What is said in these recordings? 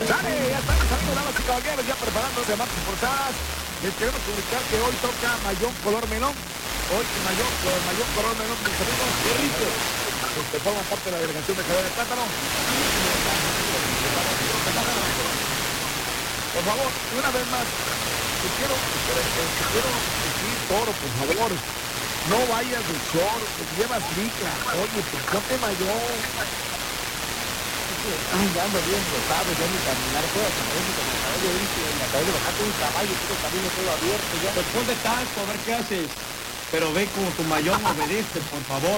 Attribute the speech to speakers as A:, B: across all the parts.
A: Dale, ya están los amigos, damas y caballeros, ya preparándose a marcas forzadas. Les queremos comunicar que hoy toca Mayón Color Melón. Hoy Mayón Color Melón, mis amigos, qué rico. Que forman parte de la delegación de Calidad de Plátano. Por favor, una vez más, te quiero decir, Toro, por favor. No vayas de short, llevas licra. Oye, pues ponte Mayón.
B: Ay, ya ando bien rosado, ya ni caminar puedo caminar, ni con el caballo y acabé de bajar con un caballo, todo el camino todo abierto ya.
C: Pues ponte talco, a ver qué haces. Pero ve como tu mayón obedece, por favor.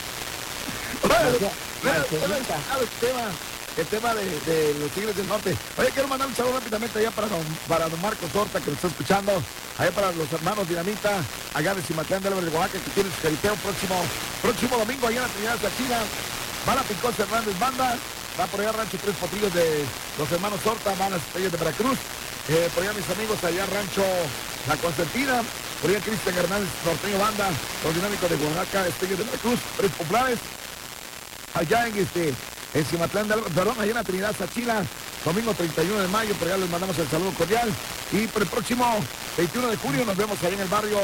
A: El tema de los Tigres del Norte. Oye, quiero mandar un saludo rápidamente allá para don Marcos Horta, que nos está escuchando. Allá para los hermanos Dinamita, allá de Cimatlán de Álvarez de Oaxaca, que tiene su caripeo próximo domingo allá en la Trinidad de la China. Va la Picosa Hernández Banda. Va por allá Rancho Tres Potrillos de los hermanos Horta, van las estrellas de Veracruz. Por allá mis amigos allá Rancho La Concertina. Por allá Cristian Hernández Norteño Banda, los dinámicos de Oaxaca, estrellas de Veracruz, Tres Populares. Allá en Cimatlán de Álvarez, perdón, allá en la Trinidad Sachila, domingo 31 de mayo, por allá les mandamos el saludo cordial. Y por el próximo 21 de junio nos vemos allá en el barrio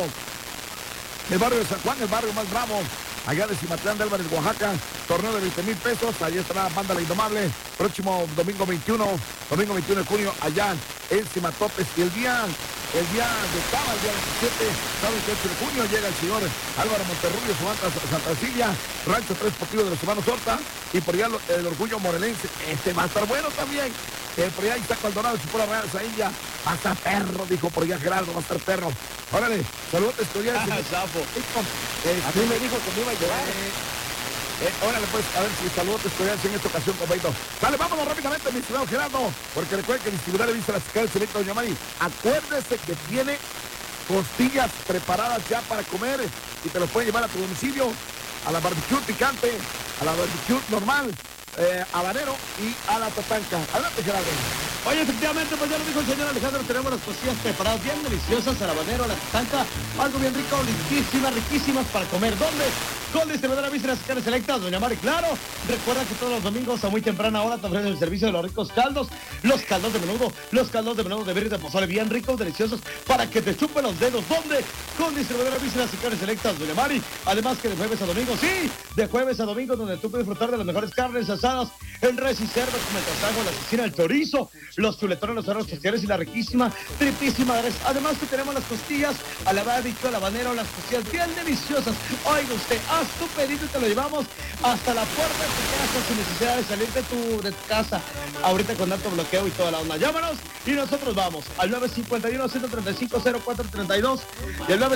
A: de San Juan, el barrio más bravo, allá de Cimatlán de Álvarez, Oaxaca, torneo de 20,000 pesos, allá estará la banda La Indomable, próximo domingo 21 de junio, allá en Cimatopes. Y el día de sábado, el día 27, sábado 28 de junio, llega el señor Álvaro Monterrubio, su banda Santa Silvia, Rancho Tres Potrillos de los hermanos Horta, y por allá el Orgullo Morelense, va a estar bueno también. Por allá Isaac Maldonado, Chipura Real, Sailla, va a estar perro, dijo por allá Gerardo, va a estar perro. Órale, saludos estudiantes.
C: Sapo.
B: A mí me dijo que me iba a llevar.
A: Órale pues, a ver si saludos estudiantes en esta ocasión, compañito. Dale, vámonos rápidamente, mi estimado Gerardo, porque recuerden que el distribuidor de Vista Las Casas Selecta Doña Mari, acuérdese que tiene costillas preparadas ya para comer y te los pueden llevar a tu domicilio, a la barbecue picante, a la barbecue normal, habanero y a la tatanca. Adelante, Gerardo.
C: Oye, efectivamente, pues ya lo dijo el señor Alejandro, tenemos las costillas preparadas bien deliciosas, al habanero, a la tatanca, algo bien rico, riquísimas para comer. ¿Dónde? Con distribuidora Vísceras Carnes Selectas, Doña Mari, claro. Recuerda que todos los domingos a muy temprana hora te ofrecen el servicio de los ricos caldos, los caldos de menudo de birria de pozole bien ricos, deliciosos, para que te chupen los dedos. ¿Dónde? Con distribuidora Vísceras Carnes Selectas, Doña Mari. Además que de jueves a domingo, sí, de jueves a domingo, donde tú puedes disfrutar de las mejores carnes asadas en res y cerdo, como el tasajo, la cecina, el chorizo, los chuletones, los arroz tostiares y la riquísima, tripísima res. Además que tenemos las costillas a la barbecue, al habanero, las costillas bien deliciosas. Oiga usted, haz tu pedido y te lo llevamos hasta la puerta de tu casa sin necesidad de salir de tu casa ahorita con tanto bloqueo y toda la onda. Llámanos y nosotros vamos al 951-135-0432 y el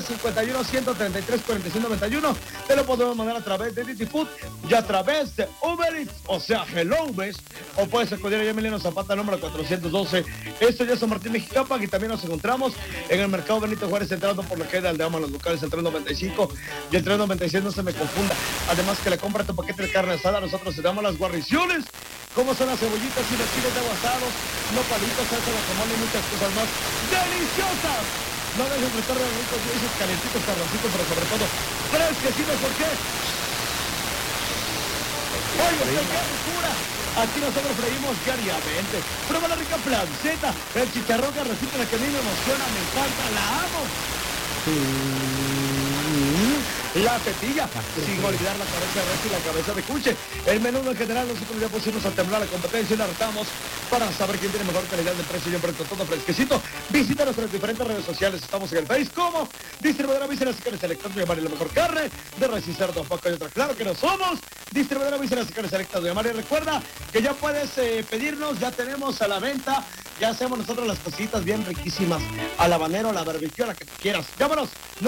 C: 951-133-4691. Te lo podemos mandar a través de Didi Food y a través de Uber Eats, o sea, Hello Best, o puedes acudir a Emiliano Zapata, número 412. Esto ya es San Martín Mexicapan, y también nos encontramos en el Mercado Benito Juárez, entrando por la calle de Aldeama, los locales, el 395 y el 396, no se me confunda. Además que le compra tu paquete de carne asada, nosotros te damos las guarniciones, como son las cebollitas y los chiles de agua asados, nopalitos, salsa de guacamole y muchas cosas más deliciosas. No dejes de estar ricos, esos calentitos, carroncitos, pero sobre todo fresquecitos. ¿Por qué? Oye, qué locura. Aquí nosotros freímos diariamente. Prueba la rica flanceta, el chicharrón que resulta la que a mí me emociona, me encanta, la amo. La tetilla, sin olvidar la cabeza de res y la cabeza de cuche. El menú en general, nosotros ya pusimos a temblar la competencia y la retamos para saber quién tiene mejor calidad de precio y un precio todo fresquecito. Visita nuestras diferentes redes sociales. Estamos en el Face como distribuidora Vísceras y Carnes Selectas, Doña Mari, la mejor carne de res y cerdo, foca y otra. Claro que no somos distribuidora Vísceras y Carnes Selectas, Doña Mari. Recuerda que ya puedes pedirnos, ya tenemos a la venta, ya hacemos nosotros las cositas bien riquísimas, al habanero, a la barbecue, a la que tú quieras. Llámanos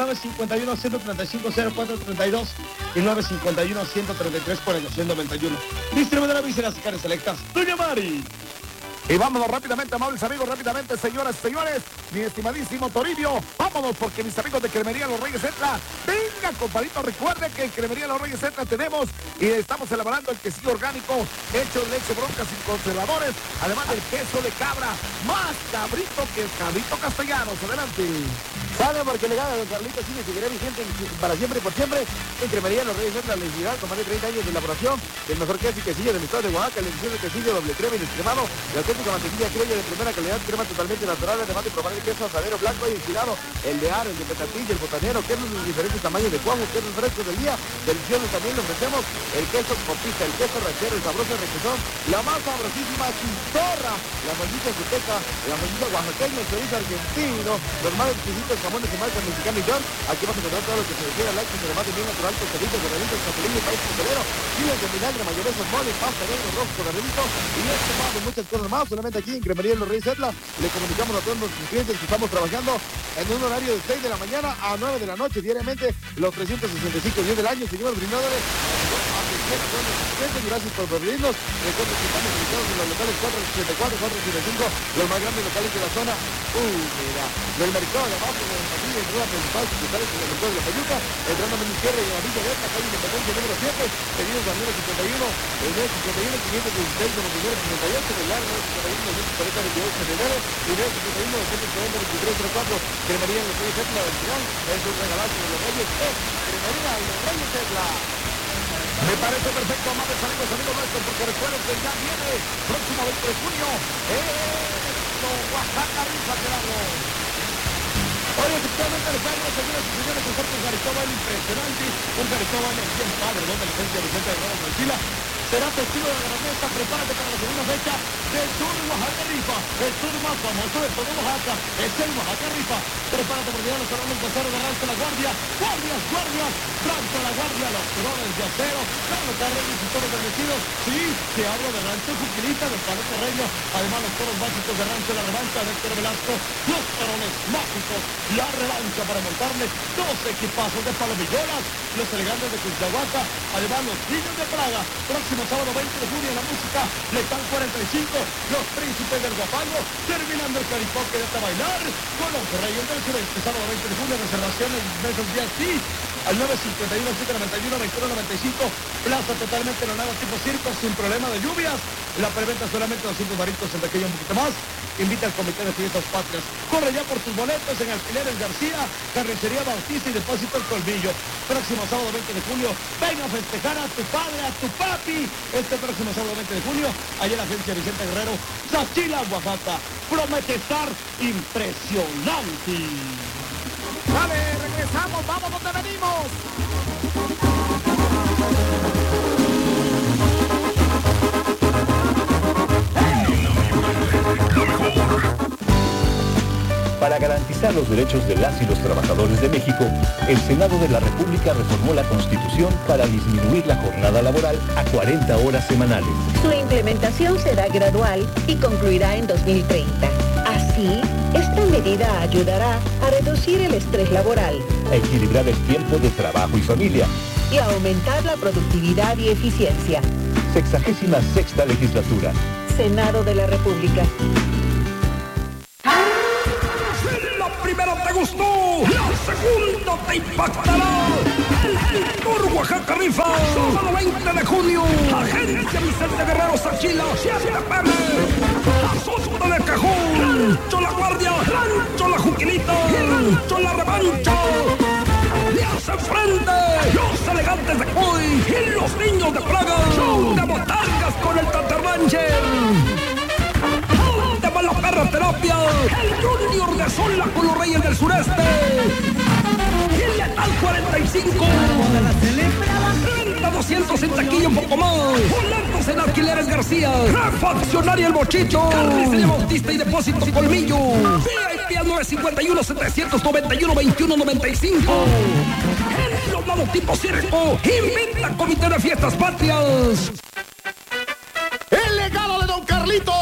C: 951-135-0432 y 951-133-4691. Distribuidora Vísceras y Carnes Selectas, Doña Mari.
A: Y vámonos rápidamente, amables amigos, rápidamente, señoras y señores. mi estimadísimo Toribio. Vámonos porque mis amigos de Cremería Los Reyes Etla, venga compadrito, recuerde que en Cremería Los Reyes Etla tenemos y estamos elaborando el quesillo orgánico hecho de leche bronca sin conservadores, además del queso de cabra, más cabrito que el cabrito castellanos. Adelante.
B: Sale porque le gana don Carlitos Cine, seguirá vigente para siempre y por siempre. En Cremería Los Reyes Etla, la legalidad con más de 30 años de elaboración del mejor queso y quesillo del estado de Oaxaca, la edición de quesillo doble crema y extremado, la auténtica mantequilla criolla de primera calidad, crema totalmente natural, además de probar el queso asadero blanco y estirado, el de ar, el de petatilla, el botanero, quesos de diferentes tamaños de cuajo, quesos frescos del día, deliciosos también le ofrecemos el queso copista, el queso ranchero, el sabroso requesón, la más sabrosísima chistorra, la salchicha azteca, la salchicha oaxaqueña, el chorizo argentino, los más exquisitos jamones de marca mexicana y John. Aquí vas a encontrar todo lo que se refiere al lácteos, además de bien natural, tostaditos, doraditos, capulillos, país pastelero, chiles de vinagre, mayonesas, moles, pasta negro, rojo, correditos y esto más de muchas cosas más. Solamente aquí en Cremería Los Reyes Etla le comunicamos a todos nuestros clientes que estamos trabajando en un horario de 6 de la mañana a 9 de la noche diariamente, los 365 días del año. Seguimos brindándoles gracias por preferirnos. Recuerden que estamos ubicados en los locales 484, 475, los más grandes locales de la zona húmeda del mercado de abajo, de la familia y rueda principal, hospitales en el mercado de la Payuca, entrando a la izquierda y a la Villa Verde, calle Independencia número 7, pedidos al 951, el 951, 516, 99, 68, del largo 951, 240, 28 de enero, y 951, 240, 2304, Cremería en Los Reyes Etla del final, es un regalazo de los Reyes, es Cremería en Los Reyes Etla.
A: Me parece perfecto, amables amigos nuestros, porque recuerden que ya viene próximo 20 de junio Oaxaca Rifa, Gerardo.
C: Oye, efectivamente, Alejandro, señoras y señores, con Jorge Garitobal impresionante, un Garitobal bien padre, ¿no? De licencia Vicente de Ramos Tranquila. Será testigo de la grandeza, prepárate para la segunda fecha del Tour Oaxaca Rifa, el tour más famoso de todo Oaxaca, es el Oaxaca Rifa. Prepárate porque ya los torones de acero de Rancho La Guardia, guardias, Rancho La Guardia, los torones de acero, Carlos Carreño y toros bendecidos, sí, te hablo de Rancho Juquilita, del Palo Terreño, además los toros básicos de Rancho La Revancha, de Héctor Velasco, los torones mágicos, la revancha para montarle 2 equipazos de palomillonas, los elegantes de Cuixtlahuaca, además los niños de Praga, próximo sábado 20 de junio en la música, Letal 45, los príncipes del Guapango, terminando el caripoque de bailar, con los reyes del sureste, sábado 20 de junio, reservaciones de esos días, sí, al 951, 791, 2195, plaza totalmente lonada tipo circo, sin problema de lluvias, la preventa solamente 200 varitos en pequeño un poquito más, invita al Comité de Fiestas Patrias, corre ya por tus boletos en Alquileres García, Carnicería Bautista y Depósito El Colmillo, próximo sábado 20 de julio, ven a festejar a tu padre, a tu papi, este próximo sábado 20 de junio, allá en la agencia Vicente Guerrero, Xochila, Oaxaca, promete estar impresionante.
A: Vale, regresamos, vamos donde venimos.
D: Para garantizar los derechos de las y los trabajadores de México, el Senado de la República reformó la Constitución para disminuir la jornada laboral a 40 horas semanales.
E: Su implementación será gradual y concluirá en 2030. Así, esta medida ayudará a reducir el estrés laboral,
D: A equilibrar el tiempo de trabajo y familia.
E: y a aumentar la productividad y eficiencia.
D: 66ª legislatura.
E: Senado de la República.
F: La primera te gustó, la segunda te impactará. El Tour Oaxaca Rifa, sábado 20 de junio, Agencia Vicente Guerrero Xochila, Chiapas, Azoto de Cajón, Rancho La Guardia, Rancho La Juquilita y Rancho La Revancha. Le hacen frente los elegantes de Cuy y los niños de Praga. Show de botargas con el Tatarrancher. De mala perra terapia, el Junior de Sola con los Reyes del Sureste. Y el Letal 45. Renta 200 en taquilla, un poco más. Boletos en Alquileres García. Refaccionaria El Bochito. Carnicería Bautista y Depósito Colmillo. VIP al 951 791 2195. El Lomado tipo circo. Invita al Comité de Fiestas Patrias.
A: El legado de Don Carlito.